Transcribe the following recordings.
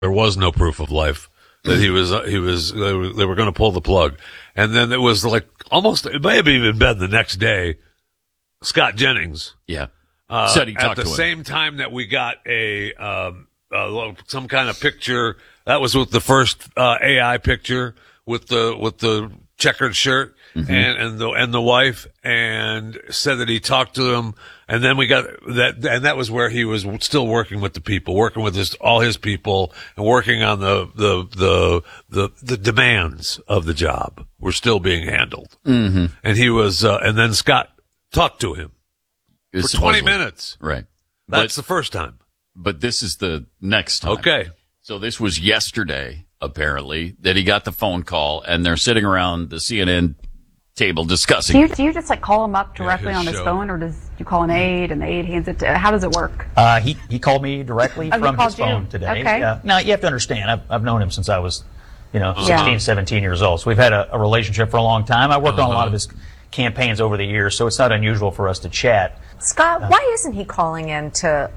There was no proof of life. That they were going to pull the plug. And then it was like almost, it may have even been the next day, Scott Jennings. Yeah. Said he talked to him. At the same time that we got some kind of picture, that was with the first, AI picture with the checkered shirt and the wife, and said that he talked to them. And then we got that, and that was where he was still working with the people, working with all his people, and working on the demands of the job were still being handled. Mm-hmm. And he was, and then Scott talked to him for 20 minutes. Right. That's the first time. But this is the next time. Okay. So this was yesterday, apparently, that he got the phone call, and they're sitting around the CNN table discussing. Do you just like call him up directly on his phone, or do you call an aide and the aide hands it to? How does it work? He called me directly from his phone today. Okay. Now you have to understand, I've known him since I was, 16, 17 years old. So we've had a relationship for a long time. I worked on a lot of his campaigns over the years, so it's not unusual for us to chat. Scott, why isn't he calling in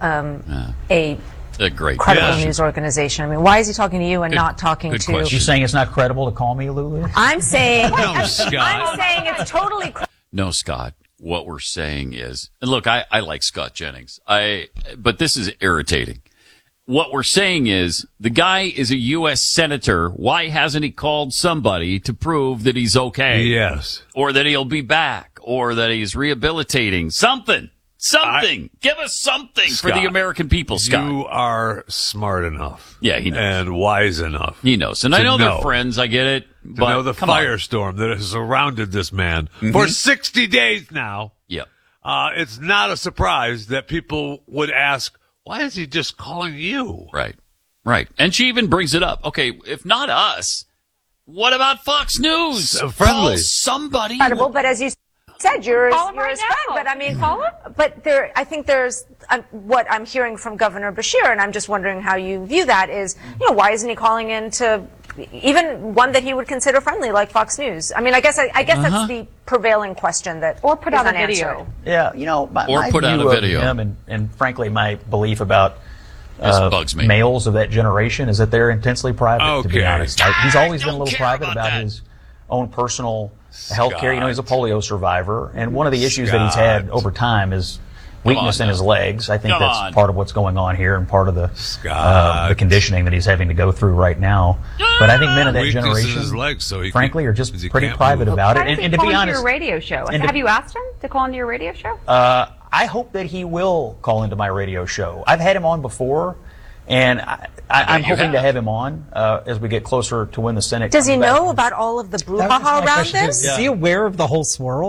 to a great credible news organization? I mean, why is he talking to you and not talking to... You saying it's not credible to call me, Lulu? I'm saying... No, Scott. I'm saying it's totally... No, Scott. What we're saying is... And look, I like Scott Jennings. But this is irritating. What we're saying is the guy is a U.S. senator. Why hasn't he called somebody to prove that he's okay? Yes. Or that he'll be back. Or that he's rehabilitating. Something. Give us something, Scott, for the American people, Scott. You are smart enough. Yeah, he knows. And wise enough. He knows. And I know they're friends. I get it. To But know the firestorm that has surrounded this man for 60 days now. Yep. It's not a surprise that people would ask, why is he just calling you? Right. And she even brings it up. Okay, if not us, what about Fox News? Friendly. Call somebody. Credible, but as you said, you're his right friend. now. But I mean, but I think there's what I'm hearing from Governor Beshear, and I'm just wondering how you view that. Is why isn't he calling in to even one that he would consider friendly, like Fox News? I mean, I guess that's the prevailing question that or put out a video. Yeah, my put out view a of video. him and frankly, my belief about bugs me. males of that generation is that they're intensely private. To be honest, he's always been a little private about that. his own personal health care. He's a polio survivor, and one of the issues that he's had over time is weakness in his legs. I think that's part of what's going on here, and part of the conditioning that he's having to go through right now. But I think men of that generation, in his legs, so frankly, are just pretty private about it. And to be honest, your radio show. Have you asked him to call into your radio show? I hope that he will call into my radio show. I've had him on before, and I'm hoping to have him on as we get closer to when the Senate. Does he know about all of the brouhaha around this? Is he aware of the whole swirl?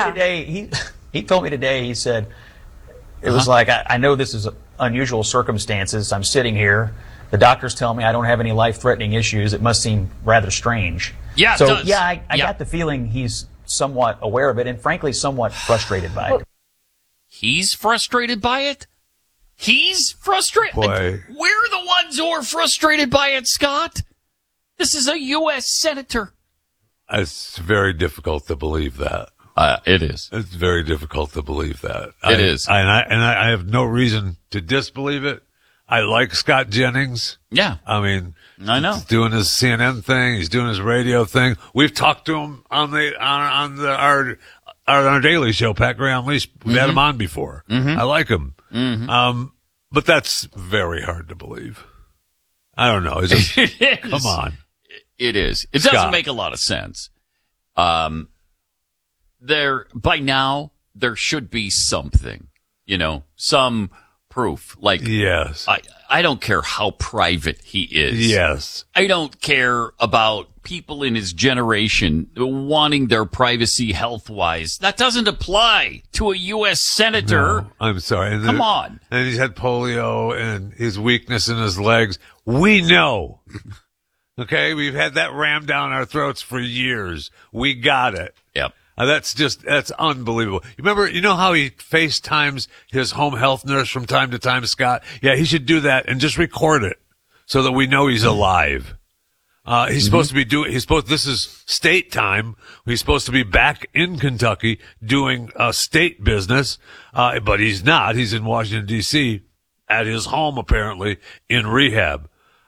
He told me today, he said, it was like, I know this is unusual circumstances. I'm sitting here. The doctors tell me I don't have any life-threatening issues. It must seem rather strange. Yeah, so, it does. I got the feeling he's somewhat aware of it and, frankly, somewhat frustrated by it. He's frustrated by it? He's frustrated? Boy. We're the ones who are frustrated by it, Scott. This is a U.S. senator. It's very difficult to believe that. It is. It's very difficult to believe that. It is. I have no reason to disbelieve it. I like Scott Jennings. Yeah. I mean, I know. He's doing his CNN thing. He's doing his radio thing. We've talked to him on our daily show, Pat Gray Unleashed. We've had him on before. I like him. But that's very hard to believe. I don't know. It's just, It is. Come on. It is. It Scott. doesn't make a lot of sense. By now, there should be something, some proof. Like, yes. I don't care how private he is. Yes. I don't care about people in his generation wanting their privacy health-wise. That doesn't apply to a U.S. senator. No, I'm sorry. Come on. And he's had polio and his weakness in his legs. We know. Okay? We've had that rammed down our throats for years. We got it. Yep. That's unbelievable. You know how he FaceTimes his home health nurse from time to time, Scott? Yeah, he should do that and just record it so that we know he's alive. He's supposed to be this is state time. He's supposed to be back in Kentucky doing state business. But he's not. He's in Washington, D.C. at his home, apparently, in rehab.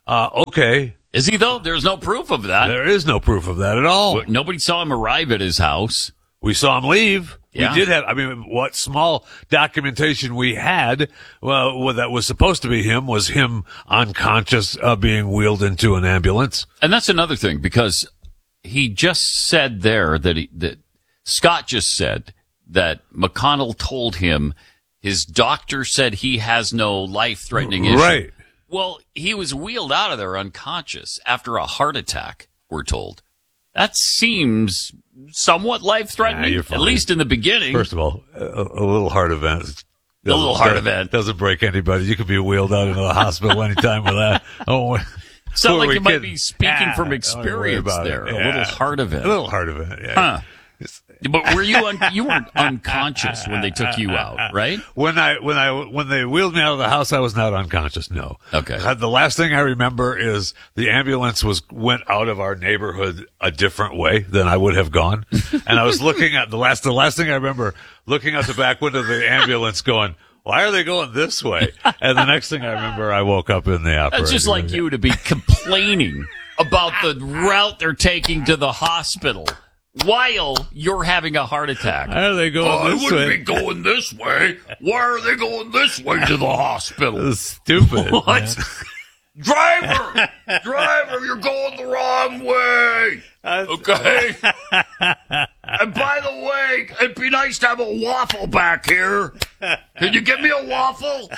Okay. Is he, though? There's no proof of that. There is no proof of that at all. Nobody saw him arrive at his house. We saw him leave. Yeah. We did have, what small documentation we had, well, that was supposed to be him was him unconscious, being wheeled into an ambulance. And that's another thing, because he just said there that Scott just said that McConnell told him his doctor said he has no life-threatening issue. Right. Well, he was wheeled out of there unconscious after a heart attack, we're told. That seems somewhat life-threatening, at least in the beginning. First of all, a little heart event. A little heart event. Doesn't break anybody. You could be wheeled out into the hospital anytime with that. Oh, sound like you might be speaking from experience there. Yeah. A little heart event. A little heart event, yeah. Huh. But were you weren't unconscious when they took you out, right? When they wheeled me out of the house, I was not unconscious. No. Okay. The last thing I remember is the ambulance went out of our neighborhood a different way than I would have gone, and I was looking at the last thing I remember looking out the back window of the ambulance, going, why are they going this way? And the next thing I remember, I woke up in the operating. It's just like you to be complaining about the route they're taking to the hospital while you're having a heart attack. Why are they going this way? I wouldn't be going this way. Why are they going this way to the hospital? Stupid. What? Driver, you're going the wrong way. Okay. And by the way, it'd be nice to have a waffle back here. Can you give me a waffle?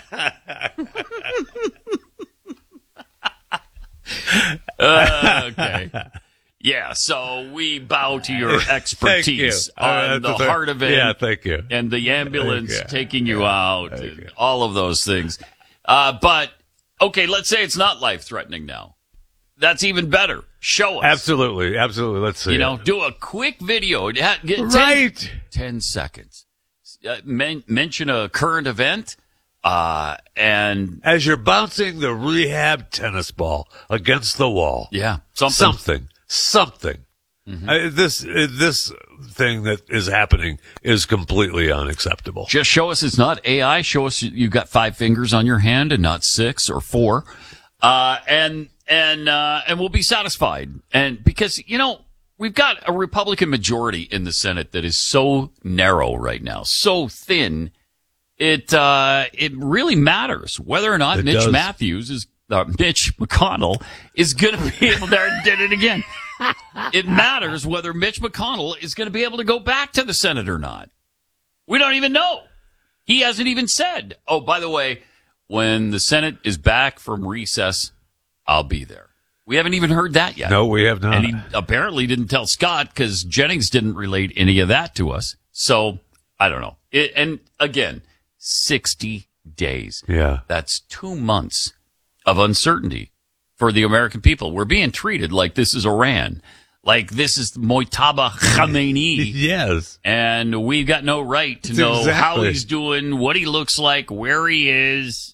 Okay. Yeah, so we bow to your expertise on the heart event. Yeah, thank you. And the ambulance taking you out, and all of those things. But, okay, let's say it's not life-threatening now. That's even better. Show us. Absolutely. Let's see. Do a quick video. Get 10 seconds. Mention a current event. And as you're bouncing the rehab tennis ball against the wall. Yeah. Something. Mm-hmm. This thing that is happening is completely unacceptable. Just show us it's not AI. Show us you've got 5 fingers on your hand and not 6 or 4. And we'll be satisfied. And because, we've got a Republican majority in the Senate that is so narrow right now, so thin. It really matters whether or not Mitch McConnell is going to be able to, did it again. It matters whether Mitch McConnell is going to be able to go back to the Senate or not. We don't even know. He hasn't even said, oh, by the way, when the Senate is back from recess, I'll be there. We haven't even heard that yet. No, we have not. And he apparently didn't tell Scott because Jennings didn't relate any of that to us. So, I don't know. And again, 60 days. Yeah. That's 2 months of uncertainty for the American people. We're being treated like this is Iran, like this is Mojtaba Khamenei. Yes. And we've got no right to know how he's doing, what he looks like, where he is.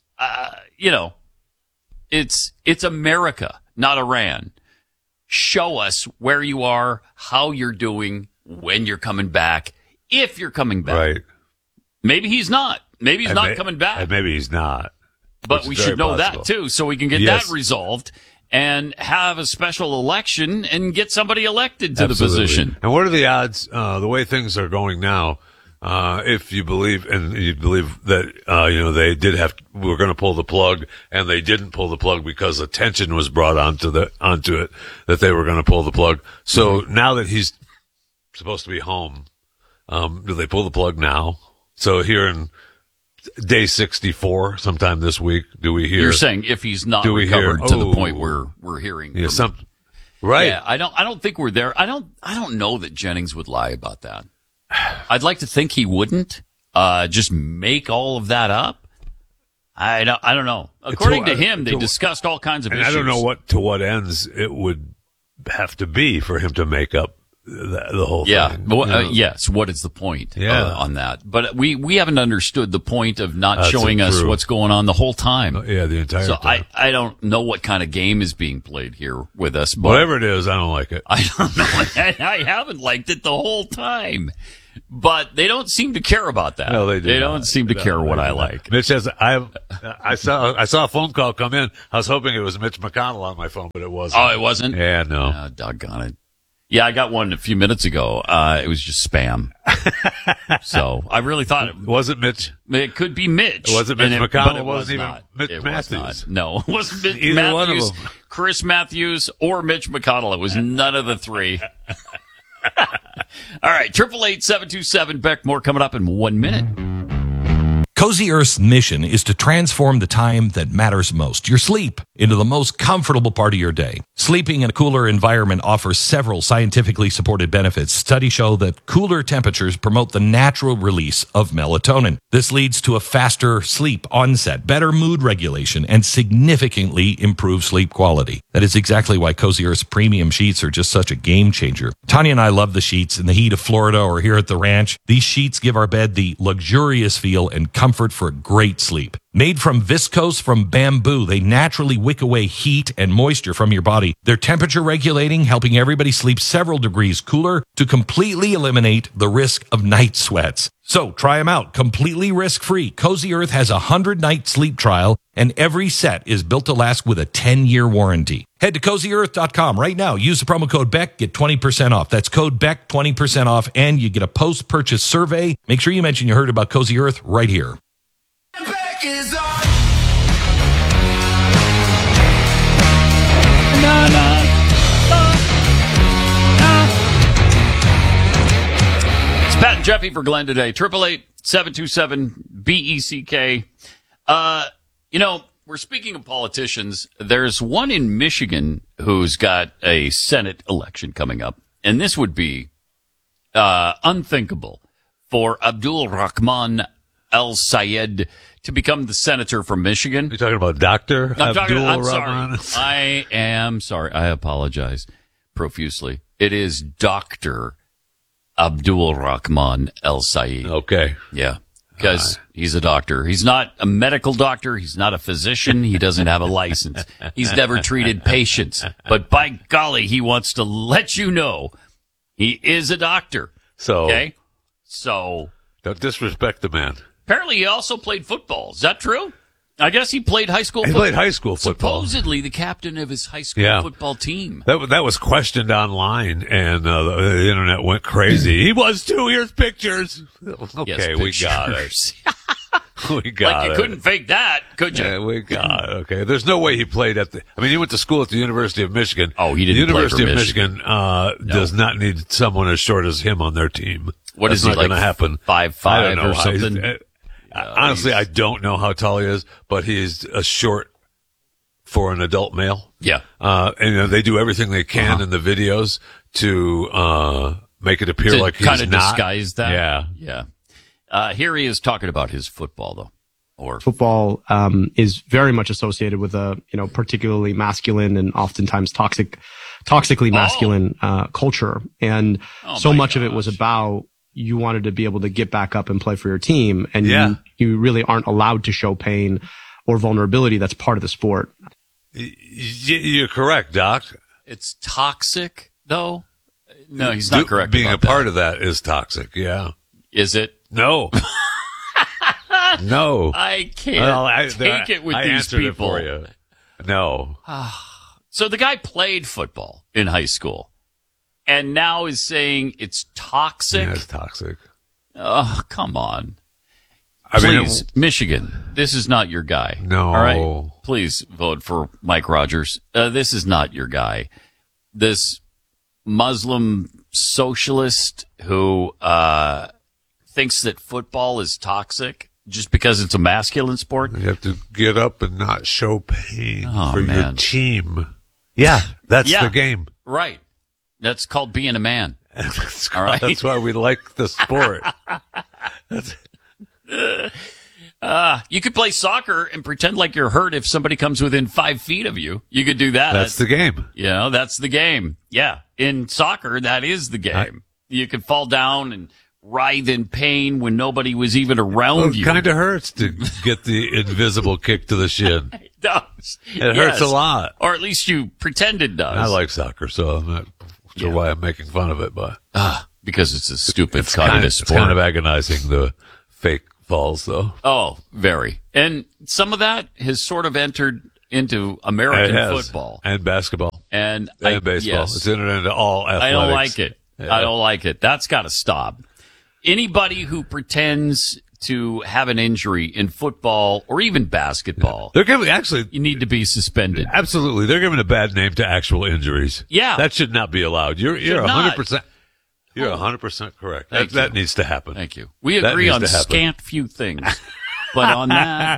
It's America, not Iran. Show us where you are, how you're doing, when you're coming back, if you're coming back. Right. Maybe he's not. Maybe he's not coming back. And maybe he's not. But we should know that, too, so we can get that resolved and have a special election and get somebody elected to the position. And what are the odds, the way things are going now, if you believe, and you believe that, they we're going to pull the plug, and they didn't pull the plug because attention was brought onto it, that they were going to pull the plug. So now that he's supposed to be home, do they pull the plug now? So here in day 64, sometime this week, do we hear? You're saying if he's not recovered to the point where we're hearing. Yeah, right. Yeah, I don't think we're there. I don't know that Jennings would lie about that. I'd like to think he wouldn't, just make all of that up. I don't know. According to him, they discussed all kinds of issues. I don't know to what ends it would have to be for him to make up the whole thing. Yes. What is the point on that? But we haven't understood the point of not showing us what's going on the whole time. The entire time. I don't know what kind of game is being played here with us. But whatever it is, I don't like it. I don't know. I haven't liked it the whole time. But they don't seem to care about that. No, they do. They don't seem to care what I like. Mitch says, I saw a phone call come in. I was hoping it was Mitch McConnell on my phone, but it wasn't. Oh, it wasn't? Yeah, no. Oh, doggone it. Yeah, I got one a few minutes ago. It was just spam. So I really thought it wasn't Mitch. It could be Mitch. It wasn't Mitch McConnell. But it wasn't even Mitch Matthews. No, it wasn't Mitch Either Matthews, one of them. Chris Matthews, or Mitch McConnell. It was none of the three. All right, 888-727-BECK. More coming up in 1 minute. Cozy Earth's mission is to transform the time that matters most, your sleep, into the most comfortable part of your day. Sleeping in a cooler environment offers several scientifically supported benefits. Studies show that cooler temperatures promote the natural release of melatonin. This leads to a faster sleep onset, better mood regulation, and significantly improved sleep quality. That is exactly why Cozy Earth's premium sheets are just such a game changer. Tanya and I love the sheets in the heat of Florida or here at the ranch. These sheets give our bed the luxurious feel and comfort for a great sleep. Made from viscose from bamboo, they naturally wick away heat and moisture from your body. They're temperature regulating, helping everybody sleep several degrees cooler to completely eliminate the risk of night sweats. So try them out, completely risk-free. Cozy Earth has a 100-night sleep trial, and every set is built to last with a 10-year warranty. Head to CozyEarth.com right now. Use the promo code BECK, get 20% off. That's code BECK, 20% off, and you get a post-purchase survey. Make sure you mention you heard about Cozy Earth right here. Is on. It's Pat and Jeffy for Glenn today. 888-727-BECK. We're speaking of politicians. There's one in Michigan who's got a Senate election coming up, and this would be unthinkable for Abdul Rahman El-Sayed to become the senator from Michigan. You're talking about Dr. I'm sorry. I am sorry. I apologize profusely. It is Dr. Abdul Rahman El-Sayed. Okay. Yeah. Because he's a doctor. He's not a medical doctor. He's not a physician. He doesn't have a license. He's never treated patients. But by golly, he wants to let you know he is a doctor. Okay? So. Don't disrespect the man. Apparently, he also played football. Is that true? I guess he played high school football. He played high school football. Supposedly the captain of his high school football team. That was questioned online, and the internet went crazy. He was too. Here's pictures. Okay, yes, we got it. We got it. You couldn't fake that, could you? Yeah, we got it. Okay. There's no way he played he went to school at the University of Michigan. Oh, he didn't The University play for of Michigan does not need someone as short as him on their team. What That's is he, not going to happen. 5'5" or something? Honestly, I don't know how tall he is, but he's a short for an adult male. Yeah. And they do everything they can in the videos to make it appear like he's not. Kind of disguise that. Yeah. Yeah. Here he is talking about his football, though. Football is very much associated with a particularly masculine and oftentimes toxically masculine culture, and so much of it was about you wanted to be able to get back up and play for your team, and you really aren't allowed to show pain or vulnerability. That's part of the sport. You're correct, Doc. It's toxic, though. No, he's not correct. Being about a part of that is toxic. Yeah. Is it? No. No. I can't take it with these people. It for you. No. So the guy played football in high school and now is saying it's toxic. Yeah, it's toxic. Oh, come on. Please, Michigan, this is not your guy. No. All right? Please vote for Mike Rogers. This is not your guy. This Muslim socialist who thinks that football is toxic just because it's a masculine sport. You have to get up and not show pain for your team. Yeah, that's the game. Right. That's called being a man. All right. That's why we like the sport. You could play soccer and pretend like you're hurt if somebody comes within 5 feet of you. You could do that. That's the game. That's the game. Yeah. In soccer, that is the game. You could fall down and writhe in pain when nobody was even around you. It kind of hurts to get the invisible kick to the shin. It does. It hurts a lot. Or at least you pretend it does. I like soccer, so I'm not sure why I'm making fun of it, but. because it's a stupid kind of sport. It's kind of agonizing, the fake falls, though. Oh, very. And some of that has sort of entered into American football. And basketball. And baseball. Yes. It's entered into all athletics. I don't like it. Yeah. I don't like it. That's got to stop. Anybody who pretends to have an injury in football or even basketball, they're giving you need to be suspended. Absolutely, they're giving a bad name to actual injuries. Yeah, that should not be allowed. You're 100%. You're 100% correct. That needs to happen. Thank you. We agree on scant few things, but on that,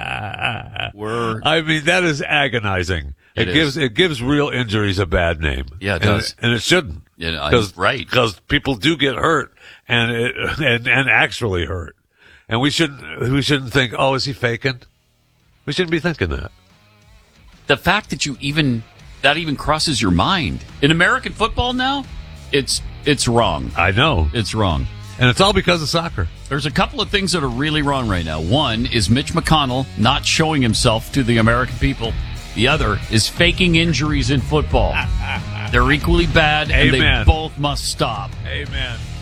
I mean, that is agonizing. It gives real injuries a bad name. Yeah, it does, and it shouldn't. Yeah, right. Because people do get hurt and actually hurt. And we shouldn't think, oh, is he faking? We shouldn't be thinking that. The fact that that even crosses your mind in American football now, it's wrong. I know. It's wrong. And it's all because of soccer. There's a couple of things that are really wrong right now. One is Mitch McConnell not showing himself to the American people. The other is faking injuries in football. They're equally bad, and they both must stop. Amen.